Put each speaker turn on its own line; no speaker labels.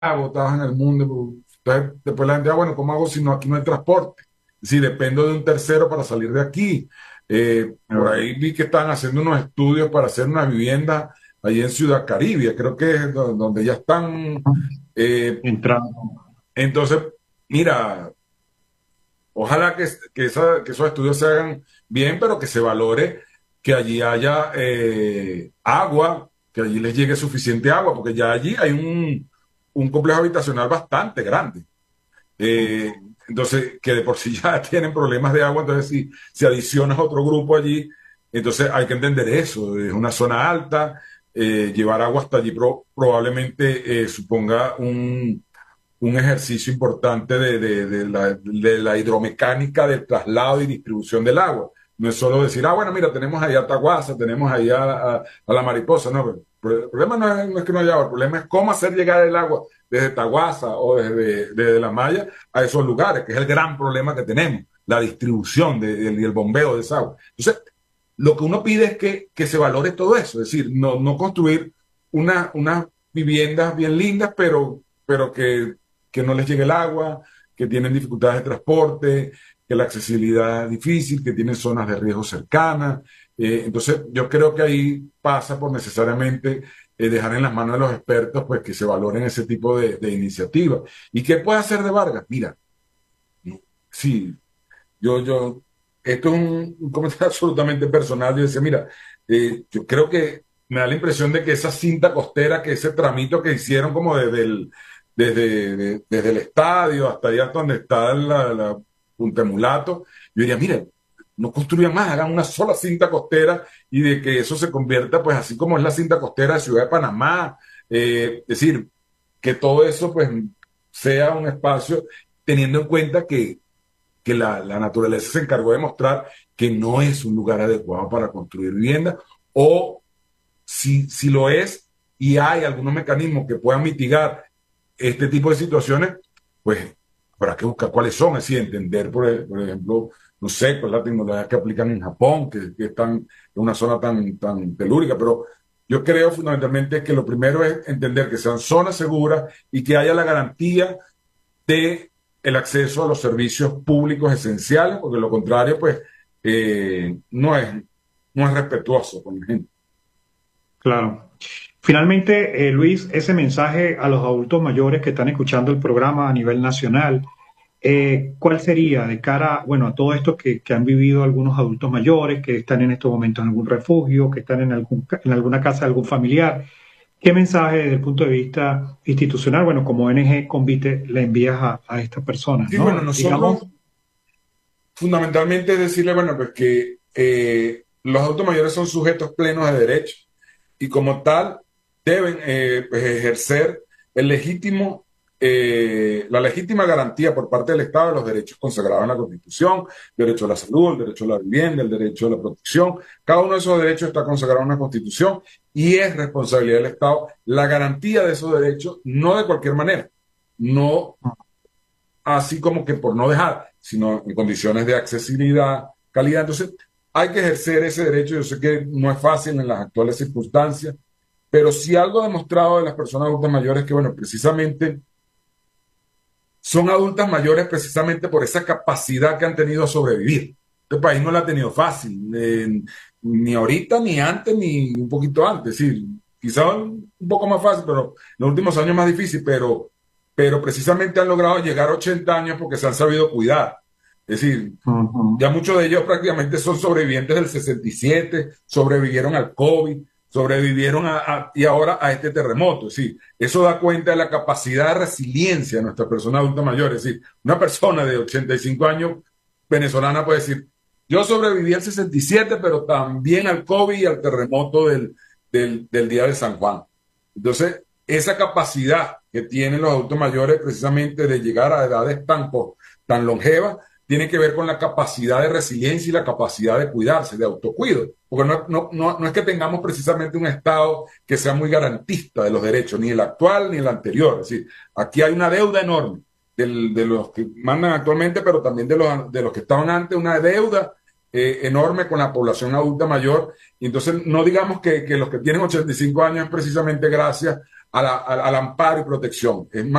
botados en el mundo. Entonces, después la gente, bueno, ¿cómo hago si no, aquí no hay transporte? Si dependo de un tercero para salir de aquí. Por
Ah,
ahí vi que estaban haciendo unos estudios para hacer una vivienda allí en Ciudad Caribe, creo que es donde ya están. eh,
entrando.
entonces, mira, ojalá que esos estudios se hagan bien, pero que se valore que allí haya agua, que allí les llegue suficiente agua, porque ya allí hay un complejo habitacional bastante grande. Entonces, que de por sí ya tienen problemas de agua, entonces si adicionas otro grupo allí, entonces hay que entender eso, es una zona alta, llevar agua hasta allí probablemente suponga un ejercicio importante de la hidromecánica del traslado y distribución del agua. No es solo decir, bueno, mira, tenemos ahí a Taguasa, tenemos ahí a la mariposa. No, el problema no es que no haya agua, el problema es cómo hacer llegar el agua desde Taguasa o desde la Maya a esos lugares, que es el gran problema que tenemos, la distribución y el bombeo de esa agua. Entonces, lo que uno pide es que se valore todo eso, es decir, no construir unas viviendas bien lindas, pero que no les llegue el agua, que tienen dificultades de transporte, que la accesibilidad es difícil, que tienen zonas de riesgo cercanas. Entonces, yo creo que ahí pasa por necesariamente dejar en las manos de los expertos pues que se valoren ese tipo de iniciativas. ¿Y qué puede hacer de Vargas? Mira, sí, yo, esto es un comentario absolutamente personal. Yo decía, mira, yo creo que me da la impresión de que esa cinta costera, que ese tramito que hicieron como desde el estadio hasta allá donde está la Punta Mulato, yo diría, mire, no construyan más, hagan una sola cinta costera y de que eso se convierta, pues así como es la cinta costera de Ciudad de Panamá, es decir, que todo eso pues sea un espacio teniendo en cuenta que la naturaleza se encargó de mostrar que no es un lugar adecuado para construir vivienda, o si lo es y hay algunos mecanismos que puedan mitigar este tipo de situaciones, pues habrá que buscar cuáles son, así entender, por ejemplo, no sé, pues la tecnología que aplican en Japón, que están en una zona tan telúrica, pero yo creo fundamentalmente que lo primero es entender que sean zonas seguras y que haya la garantía de el acceso a los servicios públicos esenciales, porque lo contrario, pues, no es respetuoso con la gente.
Claro. Finalmente, Luis, ese mensaje a los adultos mayores que están escuchando el programa a nivel nacional, ¿cuál sería de cara, bueno, a todo esto que han vivido algunos adultos mayores que están en estos momentos en algún refugio, que están en en alguna casa de algún familiar? ¿Qué mensaje desde el punto de vista institucional, bueno, como ONG Convite, le envías a estas personas,
Sí, bueno,
¿no?
nosotros
Digamos,
fundamentalmente es decirle, bueno, pues que los adultos mayores son sujetos plenos de derechos y como tal deben pues, ejercer el la legítima garantía por parte del Estado de los derechos consagrados en la Constitución, el derecho a la salud, el derecho a la vivienda, el derecho a la protección. Cada uno de esos derechos está consagrado en la Constitución y es responsabilidad del Estado la garantía de esos derechos, no de cualquier manera, no así como que por no dejar, sino en condiciones de accesibilidad, calidad. Entonces, hay que ejercer ese derecho. Yo sé que no es fácil en las actuales circunstancias, pero si algo demostrado de las personas adultas mayores que, bueno, precisamente son adultas mayores precisamente por esa capacidad que han tenido a sobrevivir. Este país no la ha tenido fácil, ni ahorita, ni antes, ni un poquito antes. Sí, quizá un poco más fácil, pero en los últimos años más difícil, pero precisamente han logrado llegar a 80 años porque se han sabido cuidar. Es decir,
ujú.
ya muchos de ellos prácticamente son sobrevivientes del 67, sobrevivieron al COVID, sobrevivieron y ahora a este terremoto. Es decir, eso da cuenta de la capacidad de resiliencia de nuestra persona adulta mayor. Es decir, una persona de 85 años venezolana puede decir, yo sobreviví al 67, pero también al COVID y al terremoto del día de San Juan. Entonces, esa capacidad que tienen los adultos mayores precisamente de llegar a edades tan longevas tiene que ver con la capacidad de resiliencia y la capacidad de cuidarse, de autocuido. Porque no es que tengamos precisamente un Estado que sea muy garantista de los derechos, ni el actual ni el anterior. Es decir, aquí hay una deuda enorme de los que mandan actualmente, pero también de los que estaban antes, una deuda enorme con la población adulta mayor. Y entonces no digamos que los que tienen 85 años es precisamente gracias al amparo y protección. Es más